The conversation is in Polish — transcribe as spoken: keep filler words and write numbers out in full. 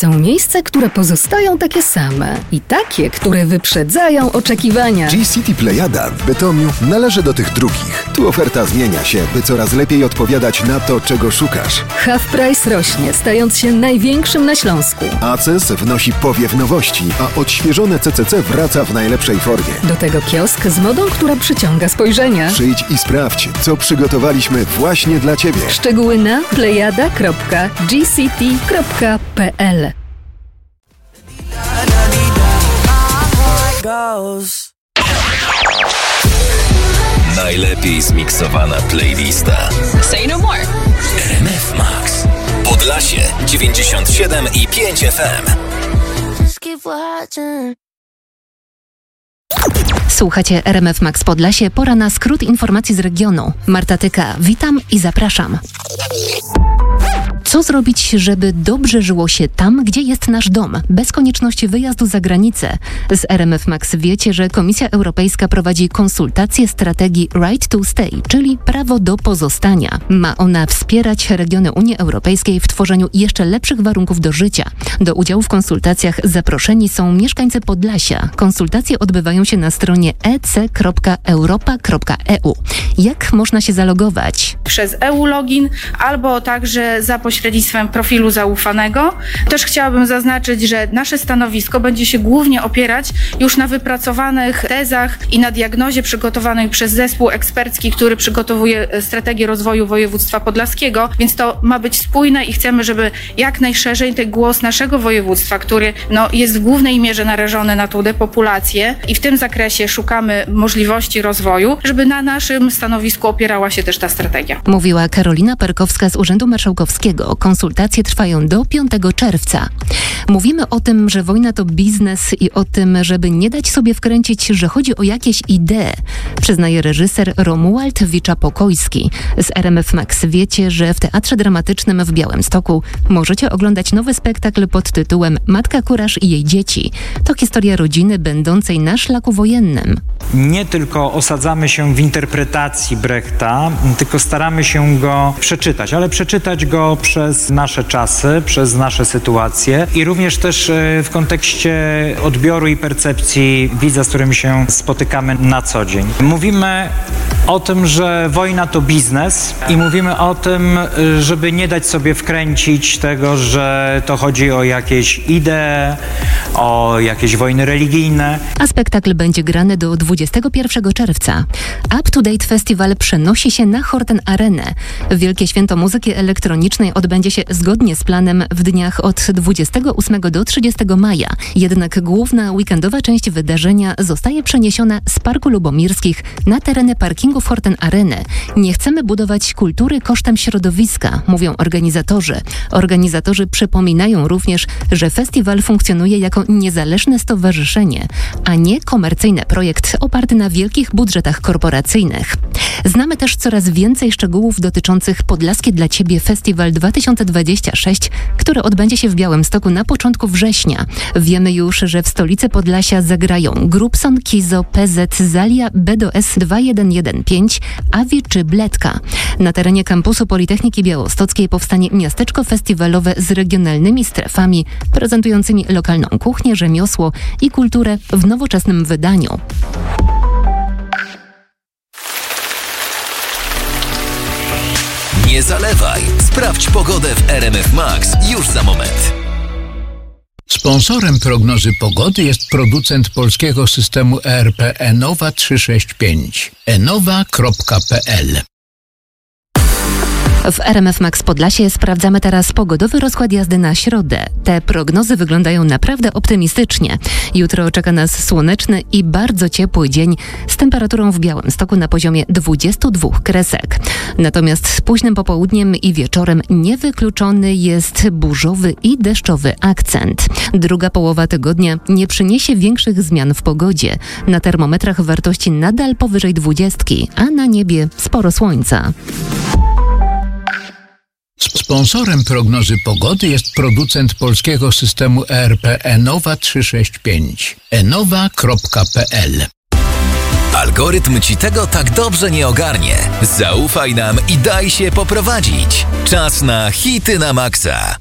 Są miejsca, które pozostają takie same i takie, które wyprzedzają oczekiwania. G-City Plejada w Bytomiu należy do tych drugich. Tu oferta zmienia się, by coraz lepiej odpowiadać na to, czego szukasz. Half Price rośnie, stając się największym na Śląsku. A C E S wnosi powiew nowości, a odświeżone C C C wraca w najlepszej formie. Do tego kiosk z modą, która przyciąga spojrzenia. Przyjdź i sprawdź, co przygotowaliśmy właśnie dla Ciebie. Szczegóły na plejada kropka g c t kropka p l. Najlepiej zmiksowana playlista. Say no more. R M F Max. Podlasie dziewięćdziesiąt siedem i pięć F M. Słuchacie R M F Max Podlasie. Pora na skrót informacji z regionu. Marta Tyka, witam i zapraszam. Co zrobić, żeby dobrze żyło się tam, gdzie jest nasz dom, bez konieczności wyjazdu za granicę? Z R M F Max wiecie, że Komisja Europejska prowadzi konsultacje strategii Right to Stay, czyli prawo do pozostania. Ma ona wspierać regiony Unii Europejskiej w tworzeniu jeszcze lepszych warunków do życia. Do udziału w konsultacjach zaproszeni są mieszkańcy Podlasia. Konsultacje odbywają się na stronie e c kropka europa kropka e u. Jak można się zalogować? Przez e-login albo także za pośrednictwem profilu zaufanego. Też chciałabym zaznaczyć, że nasze stanowisko będzie się głównie opierać już na wypracowanych tezach i na diagnozie przygotowanej przez zespół ekspercki, który przygotowuje strategię rozwoju województwa podlaskiego, więc to ma być spójne i chcemy, żeby jak najszerzej ten głos naszego województwa, który no, jest w głównej mierze narażony na tą depopulację i w tym zakresie szukamy możliwości rozwoju, żeby na naszym stanowisku opierała się też ta strategia. Mówiła Karolina Perkowska z Urzędu Marszałkowskiego. Konsultacje trwają do piątego czerwca. Mówimy o tym, że wojna to biznes i o tym, żeby nie dać sobie wkręcić, że chodzi o jakieś idee, przyznaje reżyser Romuald Wicza-Pokojski. Z R M F Max wiecie, że w Teatrze Dramatycznym w Białymstoku możecie oglądać nowy spektakl pod tytułem Matka Kurasz i jej dzieci. To historia rodziny będącej na szlaku wojennym. Nie tylko osadzamy się w interpretacji Brechta, tylko staramy się go przeczytać, ale przeczytać go przez nasze czasy, przez nasze sytuacje i również też w kontekście odbioru i percepcji widza, z którym się spotykamy na co dzień. Mówimy o tym, że wojna to biznes i mówimy o tym, żeby nie dać sobie wkręcić tego, że to chodzi o jakieś idee, o jakieś wojny religijne. A spektakl będzie grany do dwudziestego pierwszego czerwca. Up to Date Festival przenosi się na Horten Arenę. Wielkie Święto Muzyki Elektronicznej odbędzie się zgodnie z planem w dniach od dwudziestego ósmego do trzydziestego maja. Jednak główna weekendowa część wydarzenia zostaje przeniesiona z Parku Lubomirskich na tereny parkingów Horten Areny. Nie chcemy budować kultury kosztem środowiska, mówią organizatorzy. Organizatorzy przypominają również, że festiwal funkcjonuje jako niezależne stowarzyszenie, a nie komercyjny projekt oparty na wielkich budżetach korporacyjnych. Znamy też coraz więcej szczegółów dotyczących Podlaskie dla Ciebie Festiwal dwa tysiące dwudziesty szósty, który odbędzie się w Białymstoku na początku września. Wiemy już, że w stolicy Podlasia zagrają Grubson, Kizo, P Z, Zalia, B D S dwa jeden jeden pięć, Awi czy Bledka. Na terenie kampusu Politechniki Białostockiej powstanie miasteczko festiwalowe z regionalnymi strefami, prezentującymi lokalną kuchnię, rzemiosło i kulturę w nowoczesnym wydaniu. Nie zalewaj. Sprawdź pogodę w R M F Max już za moment. Sponsorem prognozy pogody jest producent polskiego systemu E R P Enowa trzysta sześćdziesiąt pięć. enowa kropka p l. W R M F Max Podlasie sprawdzamy teraz pogodowy rozkład jazdy na środę. Te prognozy wyglądają naprawdę optymistycznie. Jutro czeka nas słoneczny i bardzo ciepły dzień z temperaturą w Białymstoku na poziomie dwudziestu dwóch kresek. Natomiast późnym popołudniem i wieczorem niewykluczony jest burzowy i deszczowy akcent. Druga połowa tygodnia nie przyniesie większych zmian w pogodzie. Na termometrach wartości nadal powyżej dwudziestki, a na niebie sporo słońca. Sponsorem prognozy pogody jest producent polskiego systemu E R P Enowa trzysta sześćdziesiąt pięć. enowa kropka p l. Algorytm ci tego tak dobrze nie ogarnie. Zaufaj nam i daj się poprowadzić. Czas na hity na maksa.